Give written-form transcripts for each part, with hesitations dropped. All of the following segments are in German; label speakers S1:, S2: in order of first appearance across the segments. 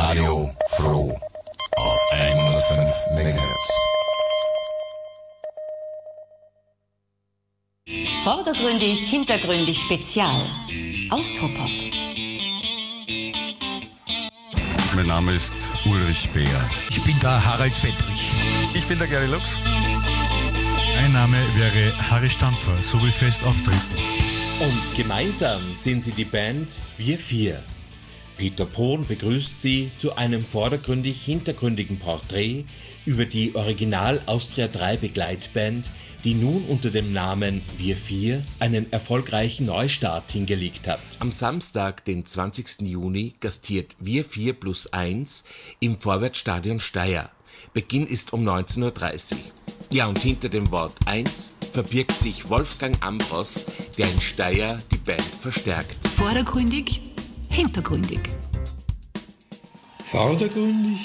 S1: Radio Froh auf 105 MHz.
S2: Vordergründig, hintergründig, Spezial. Austropop.
S3: Mein Name ist Ulrich Beer.
S4: Ich bin der Harald Fettrich.
S5: Ich bin der Gary Lux.
S6: Mein Name wäre Harry Stampfer, so wie fest auftreten.
S7: Und gemeinsam sind sie die Band Wir Vier. Peter Pohn begrüßt sie zu einem vordergründig-hintergründigen Porträt über die Original Austria 3 Begleitband, die nun unter dem Namen Wir Vier einen erfolgreichen Neustart hingelegt hat. Am Samstag, den 20. Juni, gastiert Wir Vier plus 1 im Vorwärtsstadion Steyr. Beginn ist um 19.30 Uhr. Ja, und hinter dem Wort 1 verbirgt sich Wolfgang Ambros, der in Steyr die Band verstärkt.
S8: Vordergründig, hintergründig.
S9: Vordergründig,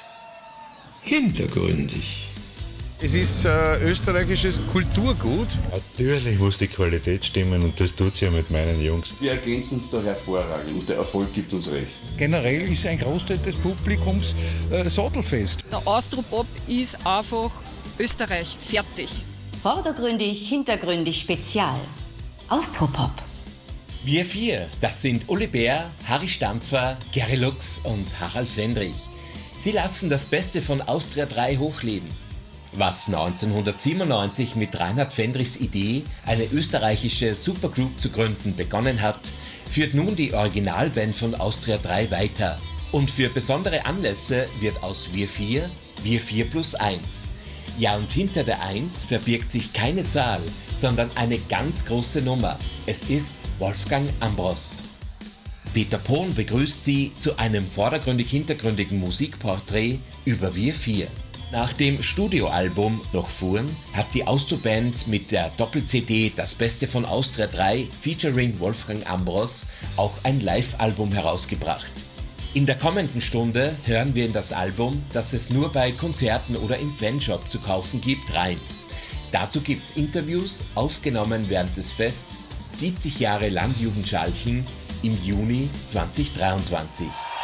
S9: hintergründig.
S5: Es ist österreichisches Kulturgut.
S10: Natürlich muss die Qualität stimmen und das tut sie ja mit meinen Jungs.
S11: Wir ergänzen es da hervorragend und der Erfolg gibt uns recht.
S12: Generell ist ein Großteil des Publikums sattelfest.
S13: Der Austropop ist einfach Österreich fertig.
S2: Vordergründig, hintergründig, Spezial. Austropop.
S7: Wir Vier, das sind Uli Bär, Harry Stampfer, Gary Lux und Harald Fendrich. Sie lassen das Beste von Austria 3 hochleben. Was 1997 mit Reinhard Fendrichs Idee, eine österreichische Supergroup zu gründen, begonnen hat, führt nun die Originalband von Austria 3 weiter. Und für besondere Anlässe wird aus Wir Vier plus 1. Ja, und hinter der 1 verbirgt sich keine Zahl, sondern eine ganz große Nummer. Es ist Wolfgang Ambros. Peter Pohn begrüßt sie zu einem vordergründig-hintergründigen Musikporträt über Wir Vier. Nach dem Studioalbum Noch Fuhren hat die Austro-Band mit der Doppel-CD Das Beste von Austria 3 featuring Wolfgang Ambros auch ein Live-Album herausgebracht. In der kommenden Stunde hören wir in das Album, das es nur bei Konzerten oder im Fanshop zu kaufen gibt, rein. Dazu gibt's Interviews, aufgenommen während des Fests 70 Jahre Landjugend Schalchen im Juni 2023.